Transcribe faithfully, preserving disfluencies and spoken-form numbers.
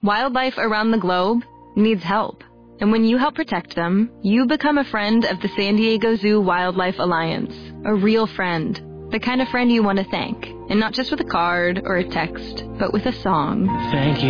Wildlife around the globe needs help. And when you help protect them, you become a friend of the San Diego Zoo Wildlife Alliance. A real friend. The kind of friend you want to thank. And not just with a card or a text, but with a song. Thank you.